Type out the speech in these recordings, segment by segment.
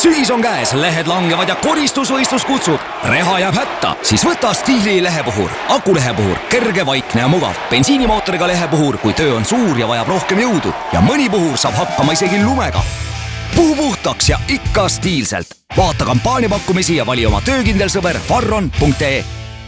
Sügis on käes, lehed langevad ja koristusvõistlus kutsub. Reha jääb hätta, siis võta Stiili lehepuhur. Akulehepuhur, kerge, vaikne ja mugav. Bensiinimootoriga lehepuhur, kui töö on suur ja vajab rohkem jõudu. Ja mõni puhur saab hakkama isegi lumega. Puhu puhtaks ja ikka stiilselt. Vaata kampaaniapakkumisi ja vali oma töökindel sõber farron.ee.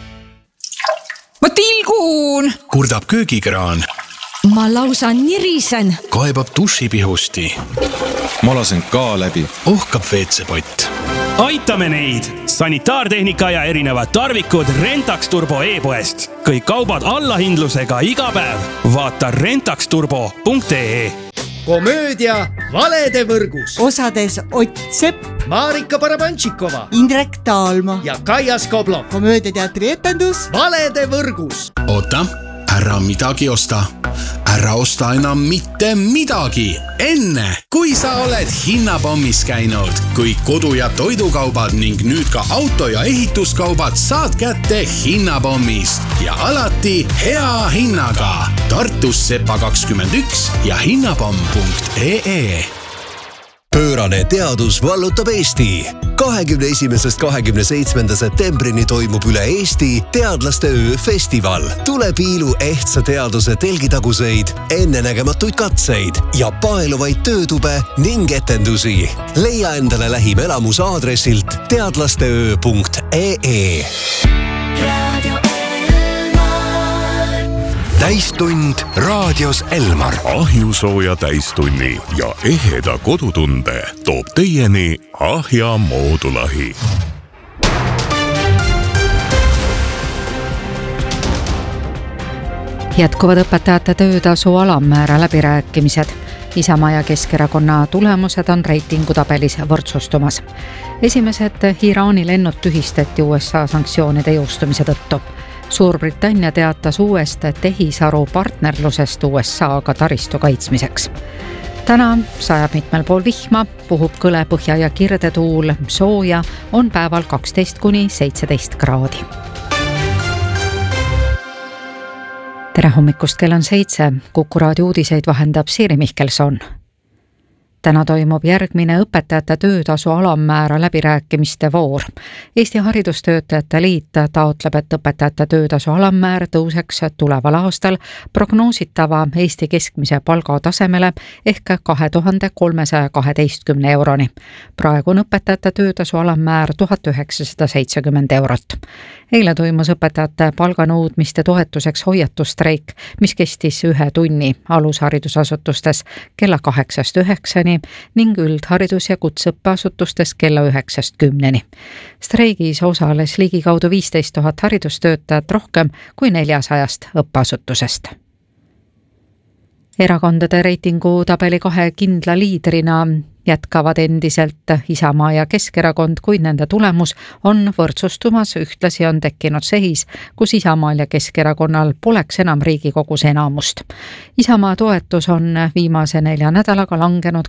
Ma tilgun! Kurdab köögikraan. Ma lausa nirisen. Kaebab dušipihusti. Ma lasen ka läbi. Ohkab WC-pott. Aitame neid! Sanitaartehnika ja erinevad tarvikud Rentax Turbo e-poest. Kõik kaubad allahindlusega iga päev. Vaata rentaxturbo.ee. Komöödia Valede võrgus. Osades Ott Sepp, Marika Barabantšikova, Indrek Taalma ja Kaia Skoblov. Komöödiateatri etendus Valede võrgus. Oota, ära midagi osta. Ära osta enam mitte midagi. Enne, kui sa oled hinnapommis käinud. Kõik kodu- ja toidukaubad ning nüüd ka auto- ja ehituskaubad saad kätte hinnapommist. Ja alati hea hinnaga. Tartus Sepa 21 ja hinnapomm.ee. Pöörane teadus vallutab Eesti. 21.–27. septembrini toimub üle Eesti teadlaste ööfestival. Tule piilu ehtsa teaduse telgitaguseid, ennenägematuid katseid ja paeluvaid töötube ning etendusi. Leia endale lähim elamus aadressilt teadlasteöö.ee. Täistund raadios Elmar. Ahjusooja täistunni ja eheda kodutunde toob teieni Ahja moodulahi. Jätkuvad õpetajate töötasu alammäära läbirääkimised. Isamaa ja Keskerakonna tulemused on reitingutabelis võrdsustumas. Esimesed Iraani lennud tühistati USA sanktsioonide jõustumise tõttu. Suurbritannia teatas uuest tehisaru partnerlusest USA-ga taristu kaitsmiseks. Täna sajab mitmel pool vihma, puhub kõle põhja ja kirde tuul, sooja on päeval 12–17 kraadi. Tere hommikust, kell on 7. Kuku raadio uudiseid vahendab Siiri Mihkelson. Täna toimub järgmine õpetajate töötasu alammäära läbirääkimiste voor. Eesti Haridustöötajate Liit taotleb, et õpetajate töötasu alammäär tõuseks tuleval aastal prognoositava Eesti keskmise palga tasemele ehk 2312 euroni. Praegu on õpetajate töötasu alammäär 1970 eurot. Eile toimus õpetajate palganõudmiste toetuseks hoiatustreik, mis kestis 1 tunni alusharidusasutustes kella 8–9 ning üldharidus- ja kutseõppeasutustes kella 9–10. Streigis osales ligikaudu 15 000 haridustöötajat rohkem kui 400 õppeasutusest. Erakondade reitingutabeli 2 kindla liidrina jätkavad endiselt Isamaa ja Keskerakond, kuid nende tulemus on võrdsustumas. Ühtlasi on tekkinud seis, kus Isamaal ja Keskerakonnal poleks enam Riigikogus enamust. Isamaa toetus on viimase 4 nädalaga langenud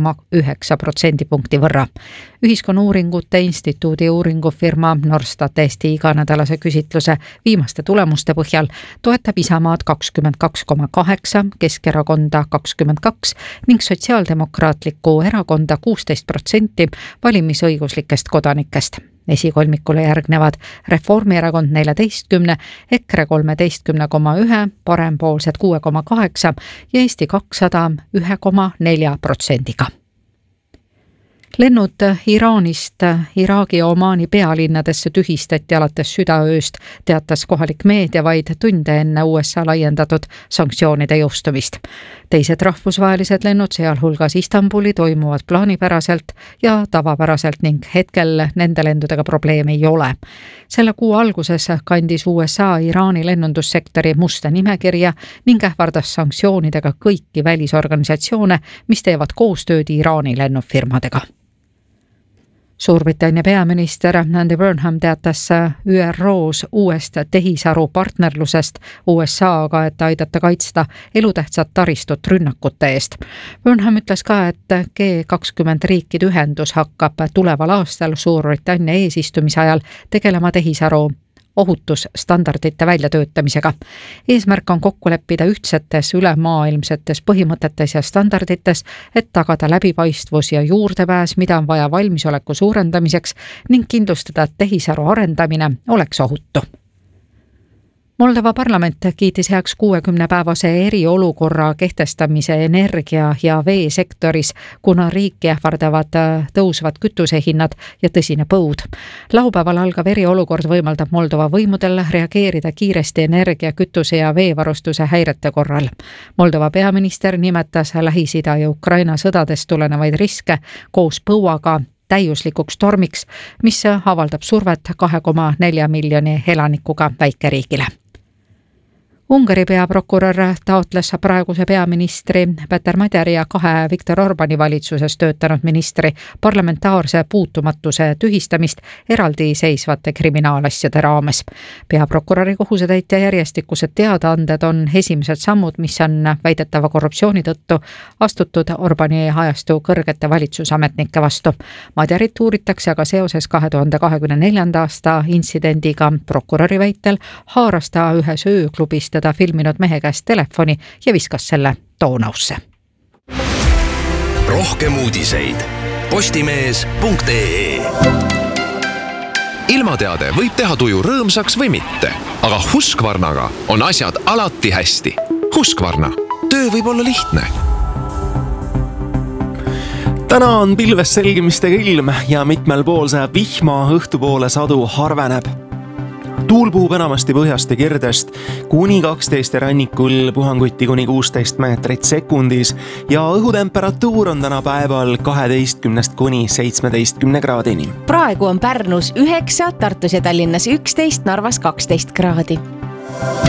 2,9% võrra. Ühiskonnauuringute instituudi uuringufirma Norstat Eesti iganädalase küsitluse viimaste tulemuste põhjal toetab Isamaad 22,8%, Keskerakonda 22% ning Sotsiaaldemokraatlikku erakonda 16% valimisõiguslikest kodanikest. Esikolmikule järgnevad Reformierakond 14%, EKRE 13,1%, parempoolsed 6,8% ja Eesti 200 1,4%. Lennud Iraanist Iraagi ja Omaani pealinnadesse tühistati alates südaööst, teatas kohalik meedia vaid tunde enne USA laiendatud sanktsioonide jõustumist. Teised rahvusvahelised lennud, sealhulgas Istanbuli, toimuvad plaanipäraselt ja tavapäraselt ning hetkel nende lendudega probleeme ei ole. Selle kuu alguses kandis USA Iraani lennundussektori musta nimekirja ning ähvardas sanktsioonidega kõiki välisorganisatsioone, mis teevad koostööd Iraani lennufirmadega. Suurbritannia peaminister Andy Burnham teatas ÜROs uuest tehisaru partnerlusest USA-ga, et aidata kaitsta elutähtsat taristut rünnakute eest. Burnham ütles ka, et G20 riikide ühendus hakkab tuleval aastal Suurbritannia eesistumise ajal tegelema tehisaru ohutusstandardite väljatöötamisega. Eesmärk on kokku leppida ühtsetes ülemaailmsetes põhimõtetes ja standardites, et tagada läbipaistvus ja juurdepääs, mida on vaja valmisoleku suurendamiseks ning kindlustada, et tehisaru arendamine oleks ohutu. Moldova parlament kiitis heaks 60-päevase eriolukorra kehtestamise energia- ja veesektoris, kuna riiki ähvardavad tõusvad kütusehinnad ja tõsine põud. Laupäeval algav eriolukord võimaldab Moldova võimudel reageerida kiiresti energia, kütuse ja veevarustuse häirete korral. Moldova peaminister nimetas Lähis-Ida ja Ukraina sõdadest tulenevaid riske koos põuaga täiuslikuks tormiks, mis avaldab survet 2,4 miljoni elanikuga väikeriigile. Ungari peaprokurör taotles praeguse peaministri Peter Madjari ja 2 Viktor Orbani valitsuses töötanud ministri parlamentaarse puutumatuse tühistamist eraldiseisvate kriminaalasjade raames. Peaprokuröri kohusetäitja järjestikused teadaanded on esimesed sammud, mis on väidetava korruptsiooni tõttu astutud Orbani ajastu kõrgete valitsusametnike vastu. Madjarit uuritakse aga seoses 2024. aasta intsidendiga. Prokuröri väitel haaras ta ühes ööklubis teda filminud mehe käest telefoni ja viskas selle Donausse. Rohkem uudiseid postimees.ee. Ilmateade võib teha tuju rõõmsaks või mitte, aga Husqvarnaga on asjad alati hästi. Husqvarna, töö võib olla lihtne. Täna on pilves selgimistega ilm ja mitmel pool sajab vihma, õhtupoole sadu harveneb. Tuul puhub enamasti põhjast ja kirdest kuni 12 rannikul puhanguti kuni 16 meetrit sekundis ja õhutemperatuur on täna päeval 12 kuni 17 kraadini. Praegu on Pärnus 9, Tartus ja Tallinnas 11, Narvas 12 kraadi.